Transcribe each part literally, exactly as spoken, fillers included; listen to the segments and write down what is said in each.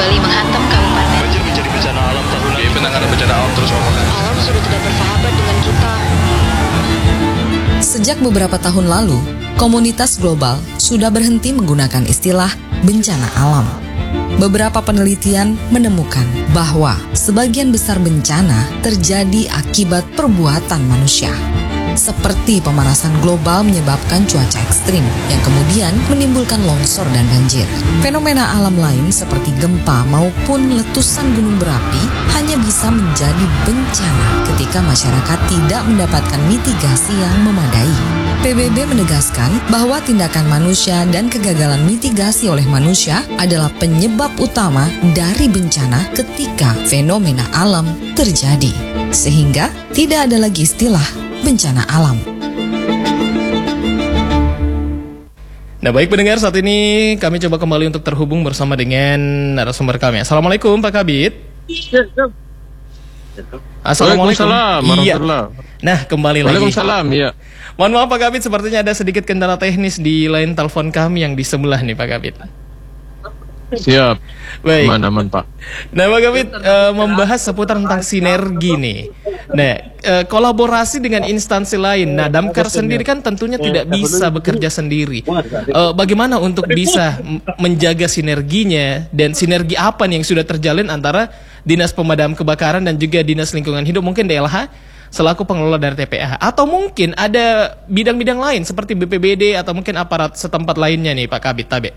kembali menghantam kabupaten. Banjir menjadi bencana alam tahunan. Oke, penanganan bencana alam terus ngomongkan. Alam sudah tidak bersahabat dengan kita. Sejak beberapa tahun lalu, komunitas global sudah berhenti menggunakan istilah bencana alam. Beberapa penelitian menemukan bahwa sebagian besar bencana terjadi akibat perbuatan manusia. Seperti pemanasan global menyebabkan cuaca ekstrim yang kemudian menimbulkan longsor dan banjir. Fenomena alam lain seperti gempa maupun letusan gunung berapi hanya bisa menjadi bencana ketika masyarakat tidak mendapatkan mitigasi yang memadai. P B B menegaskan bahwa tindakan manusia dan kegagalan mitigasi oleh manusia adalah penyebab utama dari bencana ketika fenomena alam terjadi. Sehingga tidak ada lagi istilah bencana alam. Nah baik pendengar, saat ini kami coba kembali untuk terhubung bersama dengan narasumber kami. Assalamualaikum Pak Kabid. Assalamualaikum. Iya. Nah kembali lagi. Waalaikumsalam. Iya. Mohon maaf Pak Kabid, sepertinya ada sedikit kendala teknis di line telepon kami yang di sebelah nih Pak Kabid. Siap. Baik. Aman-aman Pak. Nah Pak Kabid uh, membahas seputar tentang sinergi nih. Nah uh, kolaborasi dengan instansi lain. Nah Damkar sendiri kan tentunya tidak bisa bekerja sendiri. Uh, bagaimana untuk bisa menjaga sinerginya, dan sinergi apa nih yang sudah terjalin antara Dinas Pemadam Kebakaran dan juga Dinas Lingkungan Hidup, mungkin D L H selaku pengelola dari T P A, atau mungkin ada bidang-bidang lain seperti B P B D atau mungkin aparat setempat lainnya nih Pak Kabid Tabe.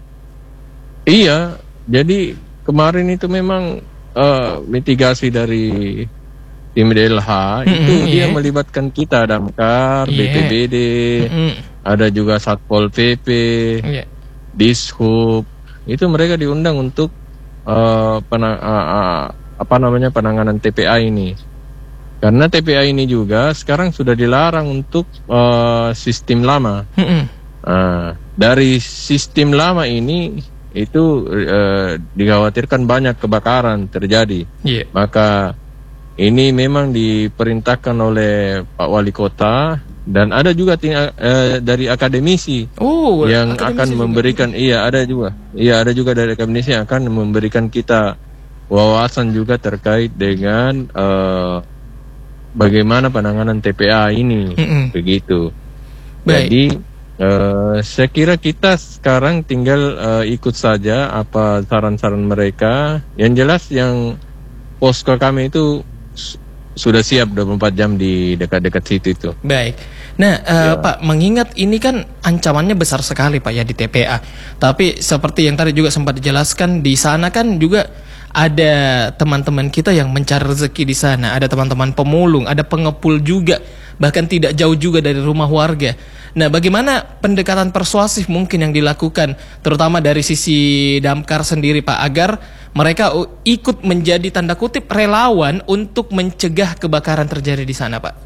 Iya, jadi kemarin itu memang uh, mitigasi dari tim D L H mm-hmm, itu dia yeah. melibatkan kita Damkar, yeah. B P B D, mm-hmm. ada juga Satpol P P, yeah. Dishub. Itu mereka diundang untuk uh, penang- uh, uh, apa namanya penanganan T P A ini. Karena T P A ini juga sekarang sudah dilarang untuk uh, sistem lama. Mm-hmm. Uh, dari sistem lama ini itu uh, dikhawatirkan banyak kebakaran terjadi. Yeah. Maka ini memang diperintahkan oleh Pak Wali Kota, dan ada juga ting- uh, dari akademisi oh, yang akademisi akan juga memberikan iya ada juga iya ada juga dari akademisi yang akan memberikan kita wawasan juga terkait dengan uh, bagaimana penanganan T P A ini. Mm-hmm. Begitu. Baik. Jadi Uh, saya kira kita sekarang tinggal uh, ikut saja apa saran-saran mereka. Yang jelas yang posko kami itu su- sudah siap dua puluh empat jam di dekat-dekat situ itu. Baik. Nah uh, ya. Pak, mengingat ini kan ancamannya besar sekali Pak ya di T P A. Tapi seperti yang tadi juga sempat dijelaskan, di sana kan juga ada teman-teman kita yang mencari rezeki di sana. Ada teman-teman pemulung, ada pengepul juga, bahkan tidak jauh juga dari rumah warga. Nah, bagaimana pendekatan persuasif mungkin yang dilakukan, terutama dari sisi Damkar sendiri Pak, agar mereka ikut menjadi tanda kutip relawan untuk mencegah kebakaran terjadi di sana Pak?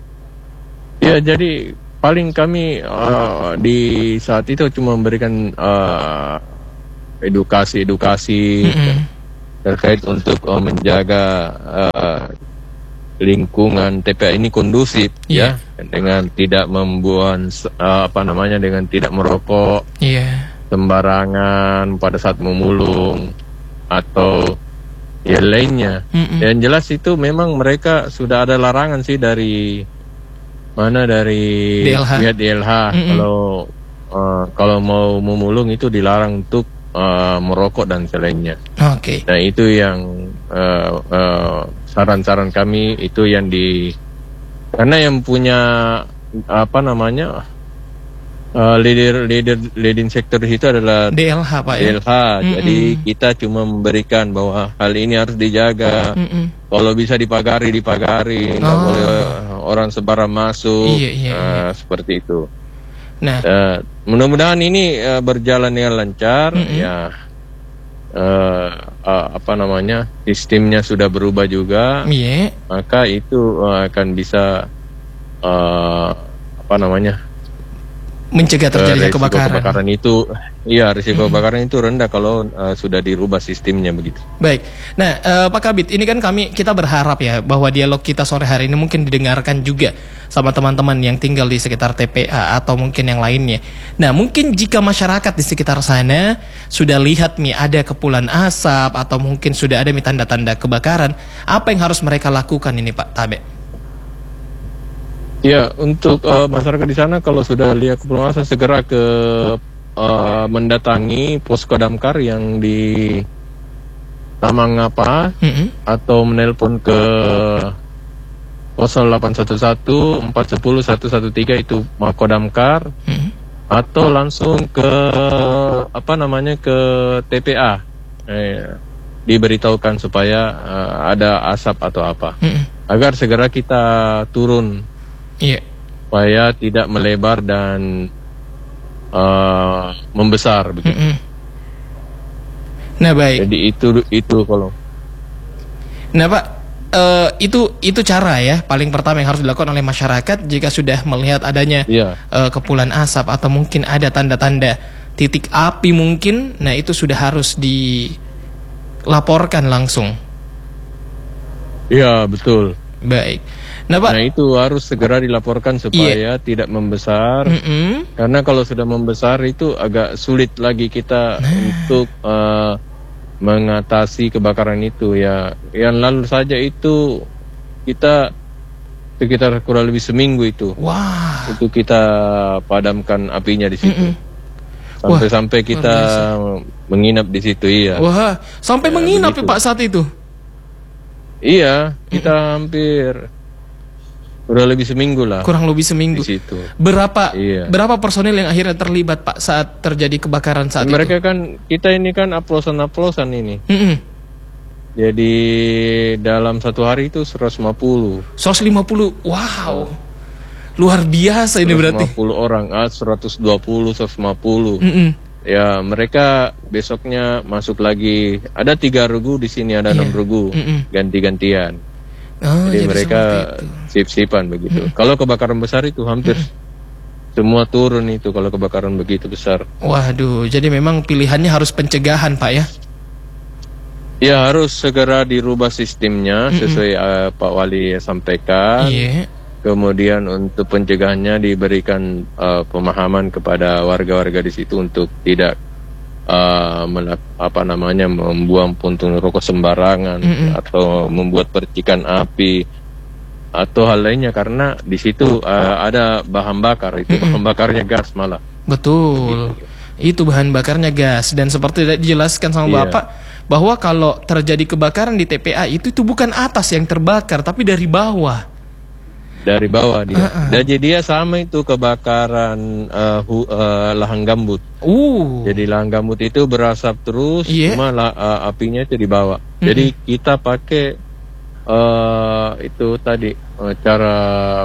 Ya, jadi paling kami uh, di saat itu cuma memberikan uh, edukasi-edukasi mm-hmm. terkait untuk uh, menjaga uh, lingkungan T P A ini kondusif, yeah. ya, dengan tidak membuat uh, apa namanya dengan tidak merokok yeah. sembarangan pada saat memulung atau ya lainnya. Mm-mm. Yang jelas itu memang mereka sudah ada larangan sih dari mana dari D L H. Pihak D L H. Mm-mm. Kalau uh, kalau mau memulung itu dilarang untuk uh, merokok dan selainnya. Oke. Okay. Nah itu yang uh, uh, saran-saran kami itu yang di karena yang punya apa namanya uh, leader leader leading sektor itu adalah D L H Pak D L H ya? Jadi kita cuma memberikan bahwa hal ini harus dijaga. Mm-mm. Kalau bisa dipagari dipagari, nggak oh. boleh orang sembarang masuk. Iya, iya, uh, iya. Seperti itu. Nah, uh, mudah-mudahan ini uh, berjalan dengan lancar. Mm-mm. Ya. Uh, uh, apa namanya sistemnya sudah berubah juga, yeah. maka itu uh, akan bisa uh, apa namanya mencegah terjadinya resiko kebakaran. kebakaran itu, iya risiko Hmm. kebakaran itu rendah kalau uh, sudah dirubah sistemnya begitu. Baik. Nah, eh, Pak Kabid, ini kan kami kita berharap ya bahwa dialog kita sore hari ini mungkin didengarkan juga sama teman-teman yang tinggal di sekitar T P A atau mungkin yang lainnya. Nah, mungkin jika masyarakat di sekitar sana sudah lihat nih ada kepulan asap atau mungkin sudah ada nih tanda-tanda kebakaran, apa yang harus mereka lakukan ini, Pak Tabe? Ya, untuk uh, masyarakat di sana kalau sudah lihat kepulan asap segera ke uh, mendatangi posko damkar yang di Taman Ngapa Mm-mm. atau menelpon ke nol delapan satu satu empat satu nol satu satu tiga itu Mako Damkar, Mm-mm. atau langsung ke apa namanya ke T P A, eh, diberitahukan supaya uh, ada asap atau apa, Mm-mm. agar segera kita turun Iya. supaya tidak melebar dan uh, membesar begitu. Mm-mm. Nah, baik. Jadi itu itu kalau Nah, Pak, eh, itu itu cara ya paling pertama yang harus dilakukan oleh masyarakat jika sudah melihat adanya iya eh, kepulan asap atau mungkin ada tanda-tanda titik api mungkin. Nah, itu sudah harus dilaporkan langsung. iya betul. Baik. Nah, Pak. Nah itu harus segera dilaporkan supaya tidak membesar. Mm-mm. Karena kalau sudah membesar itu agak sulit lagi kita untuk uh, mengatasi kebakaran itu ya. Yang lalu saja itu kita sekitar kurang lebih seminggu itu Wah. untuk kita padamkan apinya di situ. Mm-mm. Sampai-sampai Wah, kita menginap di situ, iya. Wah, sampai Ya, menginap ya, begitu. Pak saat itu. Iya, kita hampir kurang lebih seminggu lah Kurang lebih seminggu. di situ. Berapa Iya. berapa personil yang akhirnya terlibat, Pak, saat terjadi kebakaran saat Mereka itu? kan kita ini kan aplosan-aplosan ini. Mm-mm. Jadi dalam satu hari itu seratus lima puluh. seratus lima puluh. Wow. Luar biasa ini berarti. seratus lima puluh orang, ah, seratus dua puluh, seratus lima puluh. Mm-mm. Ya, mereka besoknya masuk lagi. Ada tiga regu di sini, ada Iya. enam regu. Mm-mm. Ganti-gantian. Oh, Jadi jadi mereka seperti itu. sip-sipan begitu. Kalau kebakaran besar itu hampir semua turun itu kalau kebakaran begitu besar. Waduh, jadi memang pilihannya harus pencegahan, Pak ya. Ya harus segera dirubah sistemnya sesuai uh, Pak Wali sampaikan. Iya. Kemudian untuk pencegahannya diberikan uh, pemahaman kepada warga-warga di situ untuk tidak uh, melak- apa namanya membuang puntung rokok sembarangan Mm-mm. atau membuat percikan api atau hal lainnya, karena di situ uh, ada bahan bakar itu bahan bakarnya gas malah. Betul. Itu bahan bakarnya gas, dan seperti tadi dijelaskan sama Iya. Bapak bahwa kalau terjadi kebakaran di T P A itu itu bukan atas yang terbakar tapi dari bawah. Dari bawah dia. Uh-uh. Dan dia sama itu kebakaran uh, hu- uh, lahan gambut. Uh. Jadi lahan gambut itu berasap terus, Iya. cuma la- uh, apinya itu di bawah. Jadi kita pakai uh, itu tadi uh, cara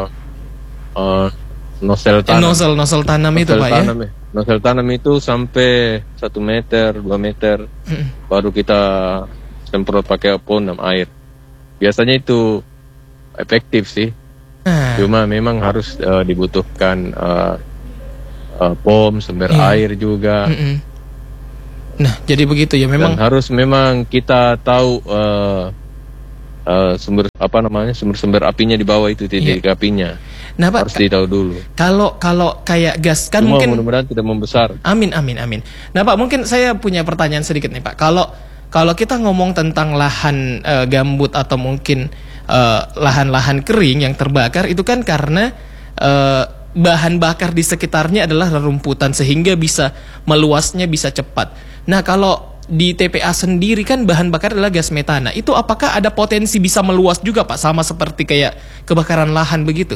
uh, nosel Eh, tanam. Nozzle nozzle tanam itu, Nosel Pak ya. tanam, ya. Nosel tanam itu sampai satu meter, dua meter, Mm-mm. baru kita semprot pakai pondam air. Biasanya itu efektif sih. Nah, Cuma memang harus uh, dibutuhkan uh, uh, pom, sumber Iya. air juga. mm-mm. Nah, jadi begitu ya memang. Dan harus memang kita tahu uh, uh, sumber apa namanya sumber-sumber apinya di bawah itu titik apinya. Nah, Pak, Harus ditahu dulu. kalau kalau kayak gas kan Cuma mungkin. mudah-mudahan tidak membesar. Amin, amin, amin. Nah, Pak, mungkin saya punya pertanyaan sedikit nih, Pak. Kalau kalau kita ngomong tentang lahan eh, gambut atau mungkin eh, lahan-lahan kering yang terbakar, itu kan karena eh, bahan bakar di sekitarnya adalah rerumputan sehingga bisa meluasnya bisa cepat. Nah, kalau di T P A sendiri kan bahan bakar adalah gas metana. Itu apakah ada potensi bisa meluas juga, Pak, sama seperti kayak kebakaran lahan begitu?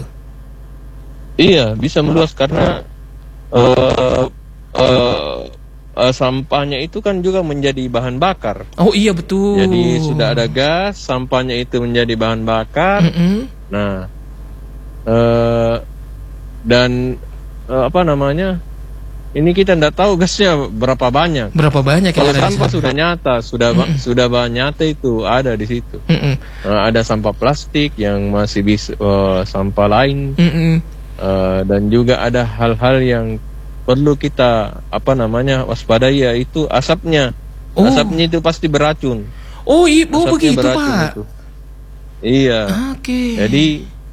Iya, bisa meluas karena uh, uh, uh, sampahnya itu kan juga menjadi bahan bakar. Oh iya, betul. Jadi sudah ada gas, sampahnya itu menjadi bahan bakar. Mm-mm. Nah, uh, dan uh, apa namanya? Ini kita tidak tahu gasnya berapa banyak. Berapa banyak yang Kalau ada di sampah sana? sudah nyata, sudah ba- sudah banyak nyata itu ada di situ. Mm-mm. Uh, ada sampah plastik yang masih bisa uh, sampah lain. Mm-mm. Uh, dan juga ada hal-hal yang perlu kita apa namanya waspadai yaitu asapnya. Oh. Asapnya itu pasti beracun. Oh, iya, oh Asapnya begitu beracun Pak. itu. Iya. Oke. Jadi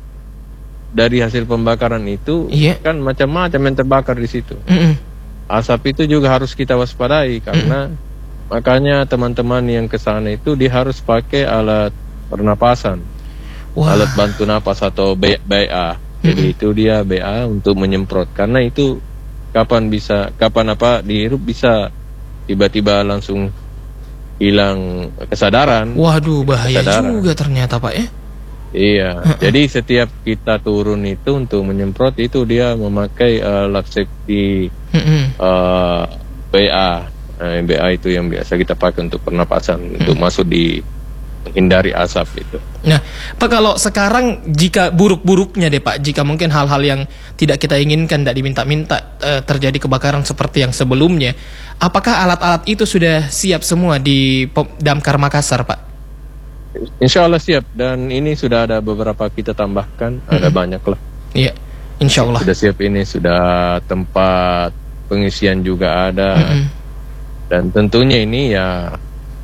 dari hasil pembakaran itu Iya. kan macam-macam yang terbakar di situ. Mm-mm. Asap itu juga harus kita waspadai karena makanya teman-teman yang ke sana itu dia harus pakai alat pernapasan. Wah. Alat bantu napas atau B- BA. Jadi itu dia B A untuk menyemprot karena itu kapan bisa kapan apa dihirup bisa tiba-tiba langsung hilang kesadaran. Waduh, bahaya Kesadaran. juga ternyata Pak ya. Iya, jadi setiap kita turun itu untuk menyemprot itu dia memakai uh, alat safety Mm-mm. uh, B A. Uh, B A itu yang biasa kita pakai untuk pernapasan untuk masuk di menghindari asap itu. Nah, Pak, kalau sekarang jika buruk-buruknya deh Pak, jika mungkin hal-hal yang tidak kita inginkan, tidak diminta-minta eh, terjadi kebakaran seperti yang sebelumnya, apakah alat-alat itu sudah siap semua di Pom- Damkar Makassar Pak? Insya Allah siap dan ini sudah ada beberapa kita tambahkan, ada banyak lah. Iya, insya Allah. Sudah siap ini, sudah tempat pengisian juga ada. Mm-mm. Dan tentunya ini ya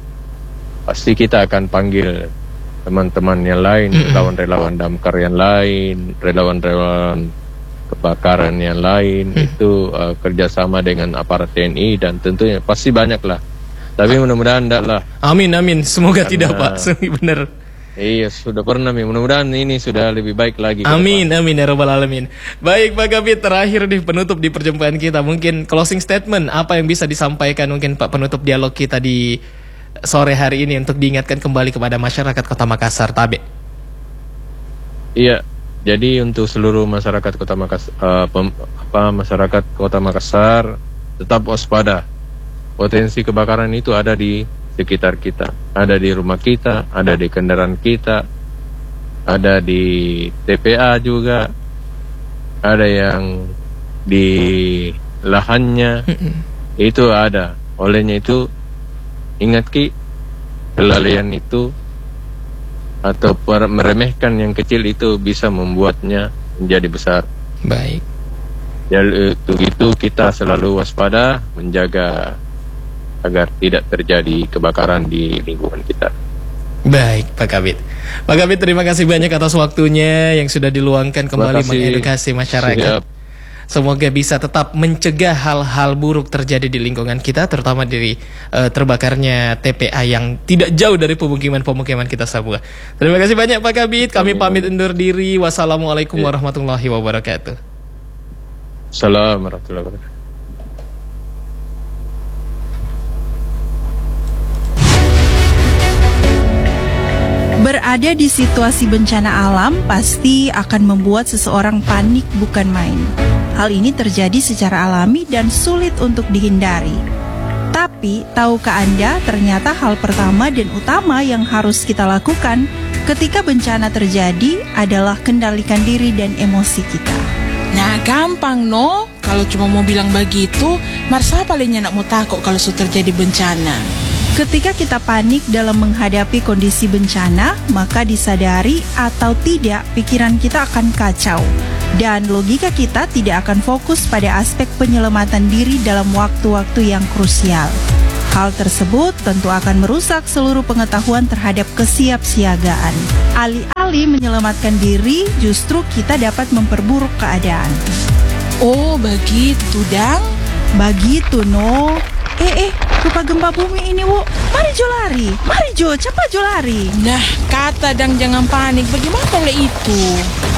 pasti kita akan panggil teman-teman yang lain, Mm-mm. relawan-relawan damkar yang lain, relawan-relawan kebakaran yang lain, itu uh, kerjasama dengan aparat T N I dan tentunya pasti banyak lah. Tapi mudah-mudahan enggak lah. Amin, amin. Semoga Karena- tidak Pak, benar. Iya sudah pernah, Mi. Mudah-mudahan ini sudah lebih baik lagi. ke Amin, amin ya rabbal alamin. Baik Pak Kabid, terakhir nih penutup di perjumpaan kita, mungkin closing statement apa yang bisa disampaikan mungkin Pak penutup dialog kita di sore hari ini untuk diingatkan kembali kepada masyarakat Kota Makassar, Tabe. Iya, jadi untuk seluruh masyarakat Kota Makassar, uh, pem, apa, masyarakat Kota Makassar tetap waspada. Potensi kebakaran itu ada di sekitar kita, ada di rumah kita, ada di kendaraan kita, ada di T P A juga, ada yang di lahannya, itu ada. Olehnya itu ingat Ki, kelalaian itu atau per- meremehkan yang kecil itu bisa membuatnya menjadi besar. Baik. Jadi untuk itu kita selalu waspada, menjaga agar tidak terjadi kebakaran di lingkungan kita. Baik Pak Kabid. Pak Kabid, terima kasih banyak atas waktunya yang sudah diluangkan kembali kasih. mengedukasi masyarakat. Siap. Semoga bisa tetap mencegah hal-hal buruk terjadi di lingkungan kita, terutama dari eh, terbakarnya T P A yang tidak jauh dari pemukiman-pemukiman kita semua. Terima kasih banyak Pak Kabid. Kami pamit undur diri. Wassalamualaikum warahmatullahi wabarakatuh. Assalamualaikum warahmatullahi wabarakatuh. Berada di situasi bencana alam pasti akan membuat seseorang panik bukan main. Hal ini terjadi secara alami dan sulit untuk dihindari. Tapi, tahukah Anda ternyata hal pertama dan utama yang harus kita lakukan ketika bencana terjadi adalah kendalikan diri dan emosi kita. Nah gampang no, kalau cuma mau bilang begitu, Marsa palingnya nak mau takut kalau sudah terjadi bencana. Ketika kita panik dalam menghadapi kondisi bencana, maka disadari atau tidak pikiran kita akan kacau dan logika kita tidak akan fokus pada aspek penyelamatan diri dalam waktu-waktu yang krusial. Hal tersebut tentu akan merusak seluruh pengetahuan terhadap kesiapsiagaan. Alih-alih menyelamatkan diri, justru kita dapat memperburuk keadaan. Oh begitu dang. Begitu no. Eh eh, rupa gempa bumi ini wo. Mari Jo lari, mari Jo, cepat Jo lari. Nah kata dang jangan panik, bagaimana oleh itu?